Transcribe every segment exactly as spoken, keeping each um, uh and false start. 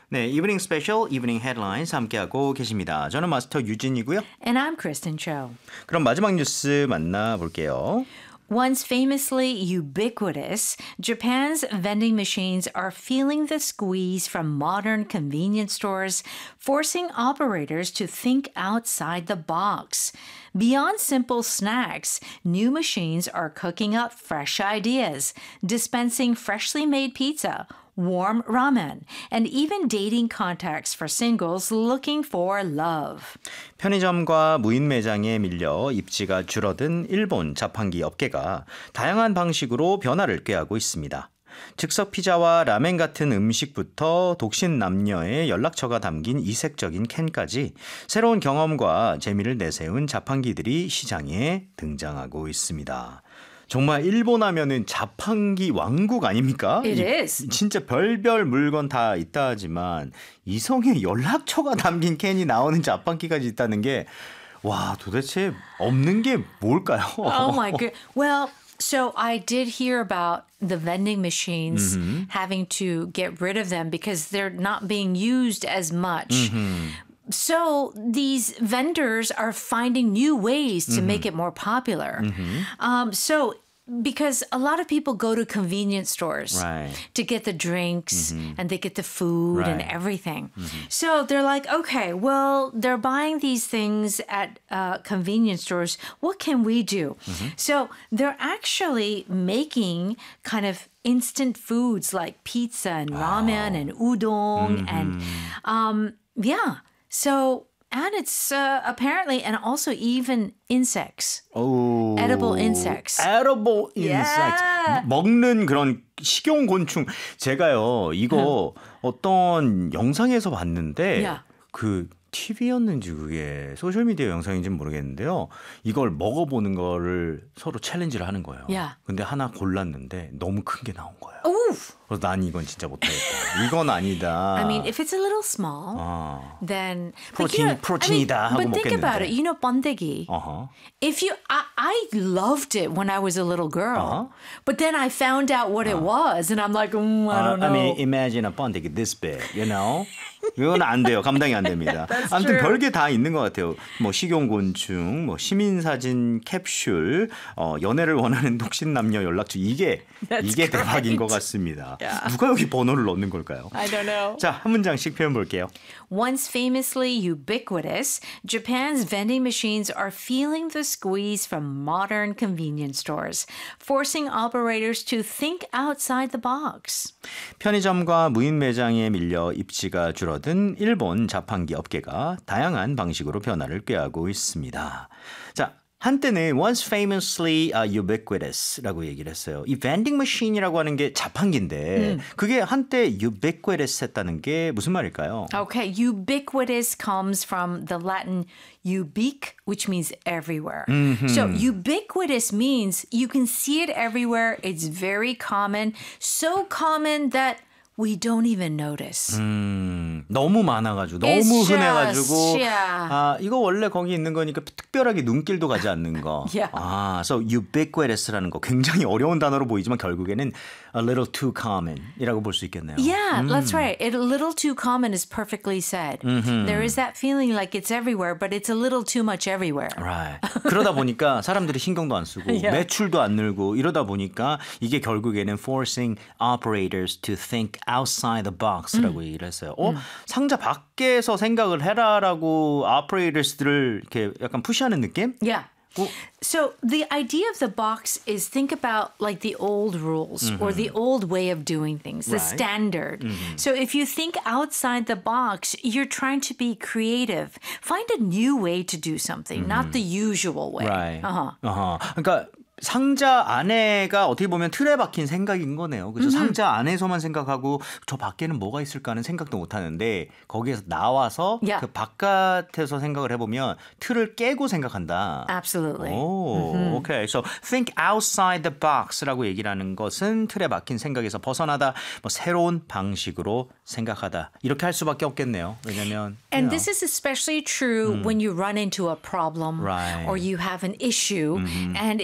네, 이브닝 스페셜, 이브닝 헤드라인스 함께하고 계십니다. 저는 마스터 유진이고요. And I'm Kristen Cho. 그럼 마지막 뉴스 만나볼게요. Once famously ubiquitous, Japan's vending machines are feeling the squeeze from modern convenience stores, forcing operators to think outside the box. Beyond simple snacks, new machines are cooking up fresh ideas, dispensing freshly made pizza, warm ramen, and even dating contacts for singles looking for love. 편의점과 무인 매장에 밀려 입지가 줄어든 일본 자판기 업계가 다양한 방식으로 변화를 꾀하고 있습니다. 즉석 피자와 라멘 같은 음식부터 독신 남녀의 연락처가 담긴 이색적인 캔까지 새로운 경험과 재미를 내세운 자판기들이 시장에 등장하고 있습니다. 정말 일본 하면은 자판기 왕국 아닙니까? It is. 진짜 별별 물건 다 있다 하지만 이성의 연락처가 담긴 캔이 나오는 자판기까지 있다는 게 와, 도대체 없는 게 뭘까요? Oh my god. Well, so I did hear about the vending machines mm-hmm. having to get rid of them because they're not being used as much. Mm-hmm. So these vendors are finding new ways to mm-hmm. make it more popular. Mm-hmm. Um, so because a lot of people go to convenience stores right. to get the drinks mm-hmm. and they get the food right. and everything. Mm-hmm. So they're like, okay, well, they're buying these things at uh, convenience stores. What can we do? Mm-hmm. So they're actually making kind of instant foods like pizza and ramen oh. and udon mm-hmm. and um, yeah. So, and it's uh, apparently, and also even insects. Oh. Edible insects. Edible insects. Yeah. 먹는 그런 식용곤충. 제가요, 이거 어떤 영상에서 봤는데, yeah. 그 티비였는지 그게 소셜미디어 영상인지는 모르겠는데요. 이걸 먹어보는 거를 서로 챌린지를 하는 거예요. Yeah. 근데 하나 골랐는데 너무 큰 게 나온 거예요. Oof. 그래서 난 이건 진짜 못하겠다. 이건 아니다. I mean, if it's a little small, 아. then 프로틴, you know, 프로틴이다 I mean, 하고 but think 먹겠는데. about it. You know, 번데기. Uh-huh. If you, I, I loved it when I was a little girl, uh-huh. but then I found out what uh-huh. it was, and I'm like, mm, I don't uh, know. I mean, imagine a 번데기 this big, you know? 이건 안 돼요. 감당이 안 됩니다. 아무튼 별게 다 있는 것 같아요. 뭐 식용곤충, 뭐 시민사진 캡슐, 어, 연애를 원하는 독신 남녀 연락처 이게 That's 이게 great. 대박인 것 같습니다. Yeah. 누가 여기 번호를 넣는 걸까요? I don't know. 자, 한 문장씩 표현 볼게요. Once famously ubiquitous, Japan's vending machines are feeling the squeeze from modern convenience stores, forcing operators to think outside the box. 편의점과 무인 매장에 밀려 입지가 줄어든 일본 자판기 업계가 다양한 방식으로 변화를 꾀하고 있습니다. 자, 한때는 once famously uh, ubiquitous라고 얘기를 했어요. 이 vending machine이라고 하는 게 자판기인데 음. 그게 한때 ubiquitous 했다는 게 무슨 말일까요? Okay, ubiquitous comes from the Latin ubique, which means everywhere. Mm-hmm. So ubiquitous means you can see it everywhere. It's very common, so common that we don't even notice. 음, 너무 많아가지고 너무 It's 흔해가지고 just, yeah. 아 이거 원래 거기 있는 거니까 특별하게 눈길도 가지 않는 거. Yeah. 아, so ubiquitous라는 거 굉장히 어려운 단어로 보이지만 결국에는 a little too common이라고 볼 수 있겠네요. Yeah, 음. that's right. It, a little too common is perfectly said. Mm-hmm. There is that feeling like it's everywhere, but it's a little too much everywhere. Right. 그러다 보니까 사람들이 신경도 안 쓰고 Yeah. 매출도 안 늘고 이러다 보니까 이게 결국에는 forcing operators to think outside the box라고 음. 얘기를 했어요. 어? 음. 상자 밖에서 생각을 해라라고 operators들을 이렇게 약간 푸시하는 느낌? Yeah. 어? So the idea of the box is think about like the old rules mm-hmm. or the old way of doing things, the right. standard. Mm-hmm. So if you think outside the box, you're trying to be creative. Find a new way to do something, mm-hmm. not the usual way. Right. Uh-huh. Uh-huh. 그러니까 상자 안에가 어떻게 보면 틀에 박힌 생각인 거네요. 그래서 mm-hmm. 상자 안에서만 생각하고 저 밖에는 뭐가 있을까 하는 생각도 못 하는데 거기에서 나와서 yeah. 그 바깥에서 생각을 해보면 틀을 깨고 생각한다. Absolutely. 오, mm-hmm. okay. So think outside the box라고 얘기를 하는 것은 틀에 박힌 생각에서 벗어나다, 뭐 새로운 방식으로 생각하다 이렇게 할 수밖에 없겠네요. 왜냐면 And you know. this is especially true mm. when you run into a problem right. or you have an issue mm-hmm. and it's hard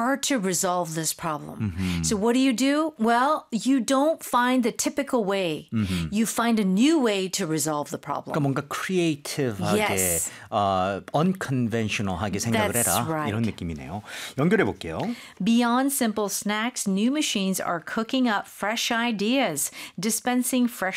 hard to resolve this problem. So what do you do? Well, you don't find the typical way. You find a new way to resolve the problem. 그러니까 뭔가 크리에이티브하게, Yes. 어, unconventional하게 생각을 That's 해라. right. 이런 느낌이네요. 연결해 볼게요. Beyond simple snacks, new machines are cooking up fresh ideas, dispensing fresh